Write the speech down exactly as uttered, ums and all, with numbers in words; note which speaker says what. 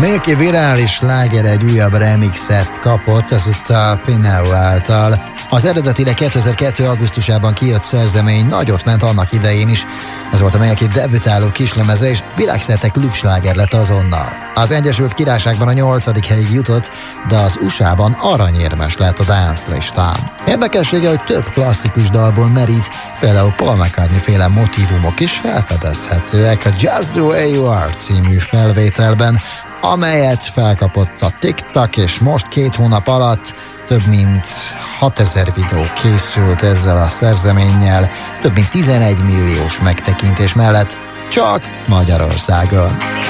Speaker 1: Milky virális sláger egy újabb remixet kapott, ez itt a Pineo által. Az eredetileg kétezer-kettő. augusztusában kijött szerzemény nagyot ment annak idején is. Ez volt a Milky debütáló kislemeze, és világszerte klubsláger lett azonnal. Az Egyesült Királyságban a nyolcadik helyig jutott, de az u es á-ban aranyérmes lett a dance listán. Érdekessége, hogy több klasszikus dalból merít, például Paul McCartney féle motívumok is felfedezhetőek a Just the Way You Are című felvételben, amelyet felkapott a TikTok, és most két hónap alatt több mint hatezer videó készült ezzel a szerzeménnyel, több mint tizenegy milliós megtekintés mellett csak Magyarországon.